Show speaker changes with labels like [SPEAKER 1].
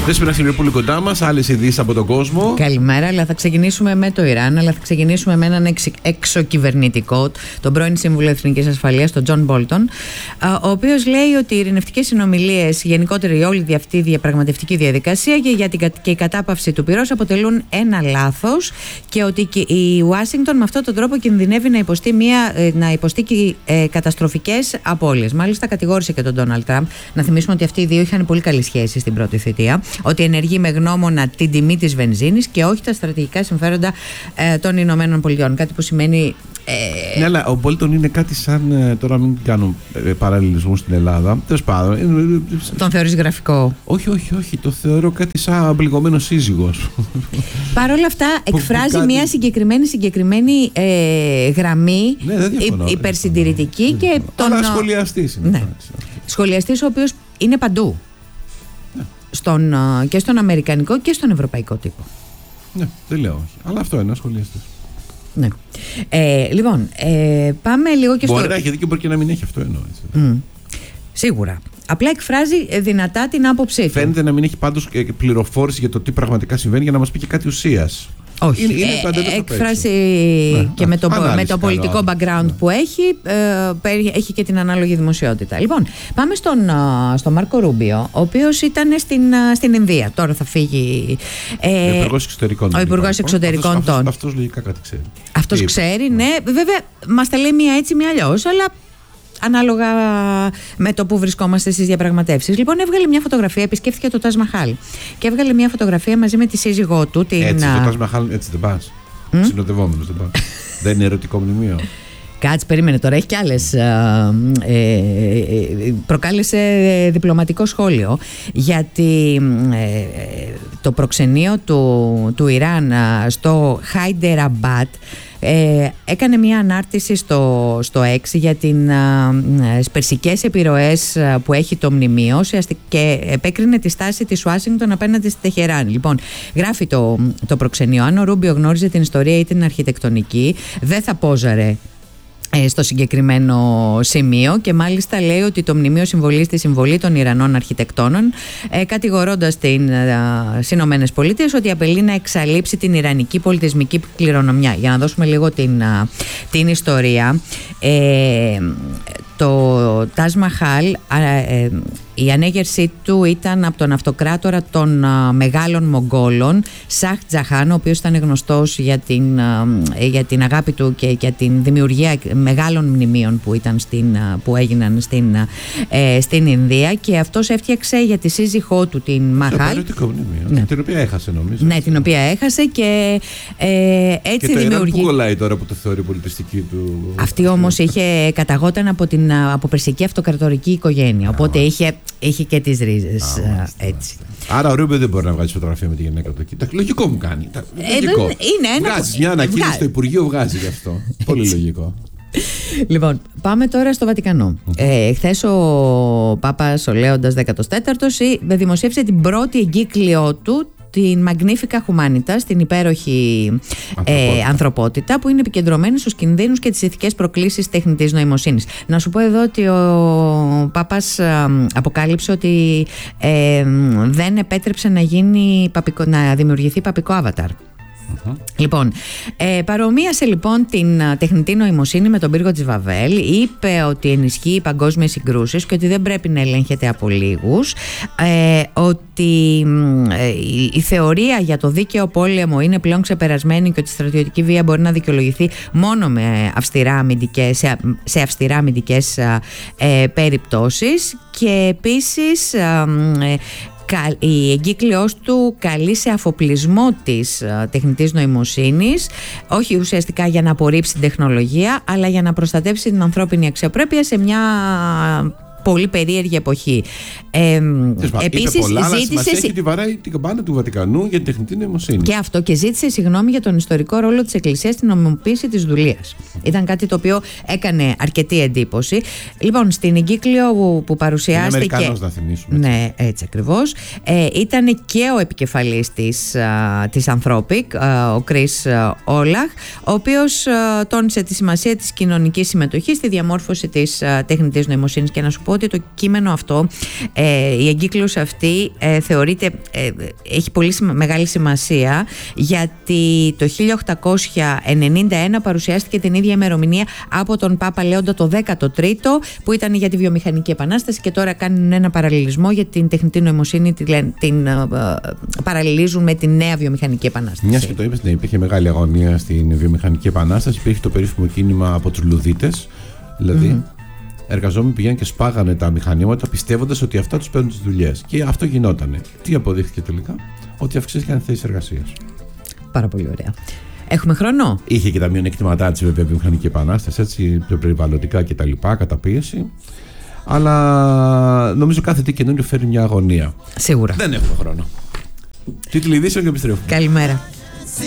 [SPEAKER 1] Δέσποινα Σιλιοπούλου πολύ κοντά μας, άλλες ειδήσεις από τον κόσμο.
[SPEAKER 2] Καλημέρα, αλλά θα ξεκινήσουμε με το Ιράν, αλλά θα ξεκινήσουμε με έναν εξοκυβερνητικό, τον πρώην Σύμβουλο Εθνικής Ασφαλείας, τον Τζον Μπόλτον, ο οποίος λέει ότι οι ειρηνευτικές συνομιλίες, γενικότερα η όλη αυτή η διαπραγματευτική διαδικασία και η κατάπαυση του πυρός αποτελούν ένα λάθος και ότι η Ουάσιγκτον με αυτόν τον τρόπο κινδυνεύει να υποστεί καταστροφικές απώλειες. Μάλιστα, κατηγόρησε και τον Ντόναλντ Τραμπ. Να θυμίσουμε ότι αυτοί οι δύο είχαν πολύ καλή σχέση στην πρώτη θητεία. Ότι ενεργεί με γνώμονα την τιμή της βενζίνης και όχι τα στρατηγικά συμφέροντα των Ηνωμένων Πολιτειών. Κάτι που σημαίνει.
[SPEAKER 1] Ναι, αλλά ο Μπόλτον είναι κάτι σαν. Τώρα μην κάνω παραλληλισμού στην Ελλάδα. Τέλος πάντων.
[SPEAKER 2] Τον θεωρείς γραφικό?
[SPEAKER 1] Όχι. Το θεωρώ κάτι σαν πληγωμένο σύζυγος.
[SPEAKER 2] Παρ' όλα αυτά, εκφράζει μια συγκεκριμένη γραμμή,
[SPEAKER 1] ναι,
[SPEAKER 2] υπερσυντηρητική και τον.
[SPEAKER 1] Αλλά σχολιαστής είναι.
[SPEAKER 2] Ναι. Σχολιαστής ο οποίος είναι παντού. Και στον αμερικανικό και στον ευρωπαϊκό τύπο.
[SPEAKER 1] Ναι, δεν λέω όχι. Αλλά αυτό είναι, σχολιαστής.
[SPEAKER 2] Ναι. Λοιπόν, πάμε λίγο και
[SPEAKER 1] μπορεί να έχει δίκιο, μπορεί και να μην έχει, αυτό εννοώ.
[SPEAKER 2] Σίγουρα. Απλά εκφράζει δυνατά την άποψή του.
[SPEAKER 1] Φαίνεται να μην έχει πάντως πληροφόρηση για το τι πραγματικά συμβαίνει για να μας πει και κάτι ουσίας.
[SPEAKER 2] Όχι, έκφραση και με το πολιτικό background που έχει και την ανάλογη δημοσιότητα. Λοιπόν, πάμε στον Μάρκο Ρούμπιο, ο οποίος ήταν στην Ινδία. Τώρα θα φύγει
[SPEAKER 1] ο Υπουργός Εξωτερικών.
[SPEAKER 2] Ο Υπουργός Εξωτερικών των.
[SPEAKER 1] Αυτός λογικά κάτι ξέρει.
[SPEAKER 2] Αυτός ξέρει, ναι. Βέβαια, μας τα λέει μία έτσι, μία αλλιώς, αλλά ανάλογα με το που βρισκόμαστε στις διαπραγματεύσεις. Λοιπόν, έβγαλε μια φωτογραφία, επισκέφθηκε το Ταζ Μαχάλ και έβγαλε μια φωτογραφία μαζί με τη σύζυγό του.
[SPEAKER 1] Έτσι, το Ταζ Μαχάλ, έτσι δεν πας. Συνοδευόμενος δεν πας. Δεν είναι ερωτικό μνημείο.
[SPEAKER 2] Κάτσε, περίμενε τώρα, έχει κι άλλες. Προκάλεσε διπλωματικό σχόλιο γιατί το προξενείο του Ιράν στο Χάιντεραμπάτ έκανε μια ανάρτηση στο X για τις περσικές επιρροές που έχει το μνημείο και επέκρινε τη στάση της Ουάσιγκτον απέναντι στη Τεχεράνη. Λοιπόν, γράφει το προξενείο, αν ο Ρούμπιο γνώριζε την ιστορία ή την αρχιτεκτονική, δεν θα πόζαρε στο συγκεκριμένο σημείο και μάλιστα λέει ότι το μνημείο συμβολεί στη συμβολή των Ιρανών αρχιτεκτόνων, κατηγορώντας τις Ηνωμένες Πολιτείες ότι απειλεί να εξαλείψει την ιρανική πολιτισμική κληρονομιά. Για να δώσουμε λίγο την ιστορία, το Ταζ Μαχάλ, η ανέγερσή του ήταν από τον αυτοκράτορα των Μεγάλων Μογγόλων, Σαχ Τζαχάν, ο οποίος ήταν γνωστός για την αγάπη του και για την δημιουργία μεγάλων μνημείων που έγιναν στην Ινδία, και αυτός έφτιαξε για τη σύζυγό του την Μαχάλ.
[SPEAKER 1] Ναι. Την οποία έχασε, νομίζω.
[SPEAKER 2] Ναι, την οποία έχασε και έτσι
[SPEAKER 1] και
[SPEAKER 2] δημιουργεί.
[SPEAKER 1] Πού κολλάει τώρα που το θεωρεί πολιτιστική του.
[SPEAKER 2] Αυτή όμως καταγόταν από περσική αυτοκρατορική οικογένεια, οπότε είχε και τις ρίζες έτσι.
[SPEAKER 1] Άρα ο Ρούμπιο δεν μπορεί να βγάλει φωτογραφία με τη γυναίκα του εκεί. Λογικό μου κάνει. Βγάζει μια ανακοίνωση στο Υπουργείο, βγάζει γι' αυτό. Πολύ λογικό.
[SPEAKER 2] Λοιπόν, πάμε τώρα στο Βατικανό. Χθες ο Πάπας, ο Λέοντας 14ος, δημοσίευσε την πρώτη εγκύκλιο του, την Magnifica Humanitas, την υπέροχη ανθρωπότητα, που είναι επικεντρωμένη στους κινδύνους και τις ηθικές προκλήσεις τεχνητής νοημοσύνης. Να σου πω εδώ ότι ο Πάπας αποκάλυψε ότι δεν επέτρεψε να δημιουργηθεί παπικό άβαταρ. Λοιπόν, παρομοίασε λοιπόν την τεχνητή νοημοσύνη με τον πύργο της Βαβέλ, είπε ότι ενισχύει παγκόσμιες συγκρούσεις και ότι δεν πρέπει να ελέγχεται από λίγους, ότι η θεωρία για το δίκαιο πόλεμο είναι πλέον ξεπερασμένη και ότι η στρατιωτική βία μπορεί να δικαιολογηθεί μόνο σε αυστηρά αμυντικές περιπτώσεις, και επίσης η εγκύκλειος του καλεί σε αφοπλισμό της τεχνητής νοημοσύνης, όχι ουσιαστικά για να απορρίψει την τεχνολογία, αλλά για να προστατεύσει την ανθρώπινη αξιοπρέπεια σε μια πολύ περίεργη εποχή.
[SPEAKER 1] Επίσης, ζήτησε. Τη βαράει την καμπάνα του Βατικανού για την τεχνητή νοημοσύνη.
[SPEAKER 2] Και αυτό, και ζήτησε συγγνώμη για τον ιστορικό ρόλο της Εκκλησίας στην νομιμοποίηση της δουλείας. Ήταν κάτι το οποίο έκανε αρκετή εντύπωση. Λοιπόν, στην εγκύκλιο που παρουσιάστηκε. Είναι
[SPEAKER 1] Αμερικανός, να θυμίσουμε.
[SPEAKER 2] Ναι, έτσι ακριβώς. Ήταν και ο επικεφαλής της Anthropic, ο Chris Όλαχ, ο οποίος τόνισε τη σημασία της κοινωνικής συμμετοχής στη διαμόρφωση της τεχνητής νοημοσύνης. Και να σου πω ότι το κείμενο αυτό, η εγκύκλωση αυτή θεωρείται, έχει πολύ μεγάλη σημασία, γιατί το 1891 παρουσιάστηκε την ίδια ημερομηνία από τον Πάπα Λέοντα το 13ο, που ήταν για τη βιομηχανική επανάσταση, και τώρα κάνουν ένα παραλληλισμό για την τεχνητή νοημοσύνη, την παραλληλίζουν με τη νέα βιομηχανική επανάσταση.
[SPEAKER 1] Μιας και το είπες, ναι, υπήρχε μεγάλη αγωνία στην βιομηχανική επανάσταση, υπήρχε το περίφημο κίνημα από τους Λουδίτες, δηλαδή εργαζόμενοι πηγαίνουν και σπάγανε τα μηχανήματα πιστεύοντας ότι αυτά τους παίρνουν τις δουλειές. Και αυτό γινότανε. Τι αποδείχθηκε τελικά? Ότι αυξήθηκαν οι θέσεις εργασίας.
[SPEAKER 2] Πάρα πολύ ωραία. Έχουμε χρόνο?
[SPEAKER 1] Είχε και τα μειονεκτήματά της βέβαια βιομηχανική επανάσταση, έτσι, περιβαλλοντικά κτλ., καταπίεση. Αλλά νομίζω κάθε τι καινούριο φέρει μια αγωνία.
[SPEAKER 2] Σίγουρα.
[SPEAKER 1] Δεν έχουμε χρόνο. Τίτλοι ειδήσεων και επιστρέφουμε.
[SPEAKER 2] Καλημέρα.